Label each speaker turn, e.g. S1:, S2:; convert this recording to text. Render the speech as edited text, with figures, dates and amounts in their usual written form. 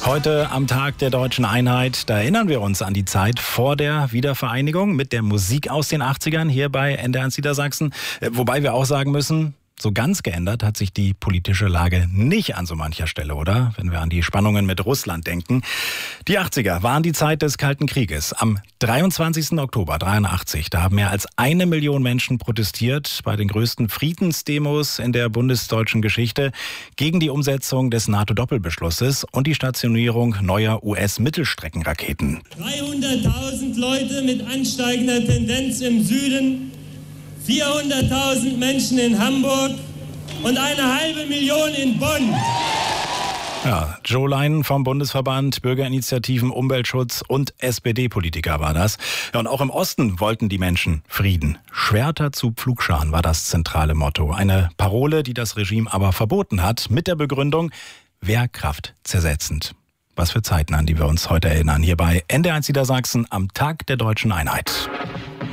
S1: Heute am Tag der Deutschen Einheit, da erinnern wir uns an die Zeit vor der Wiedervereinigung mit der Musik aus den 80ern hier bei NDR1 Niedersachsen. Wobei wir auch sagen müssen, so ganz geändert hat sich die politische Lage nicht an so mancher Stelle, oder? Wenn wir an die Spannungen mit Russland denken. Die 80er waren die Zeit des Kalten Krieges. Am 23. Oktober 1983, da haben mehr als 1 Million Menschen protestiert bei den größten Friedensdemos in der bundesdeutschen Geschichte gegen die Umsetzung des NATO-Doppelbeschlusses und die Stationierung neuer US-Mittelstreckenraketen.
S2: 300.000 Leute mit ansteigender Tendenz im Süden, 400.000 Menschen in Hamburg und 500.000 in Bonn.
S1: Ja, Joe Leinen vom Bundesverband Bürgerinitiativen Umweltschutz und SPD-Politiker war das. Ja, und auch im Osten wollten die Menschen Frieden. Schwerter zu Pflugscharen war das zentrale Motto. Eine Parole, die das Regime aber verboten hat, mit der Begründung, Wehrkraft zersetzend. Was für Zeiten, an die wir uns heute erinnern, hier bei NDR1 Niedersachsen am Tag der Deutschen Einheit.